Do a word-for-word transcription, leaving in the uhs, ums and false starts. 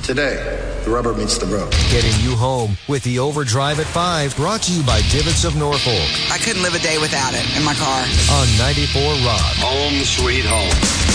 Today, the rubber meets the road. Getting you home with the Overdrive at five, brought to you by Divots of Norfolk. I couldn't live a day without it in my car. On ninety-four Rock. Home sweet home.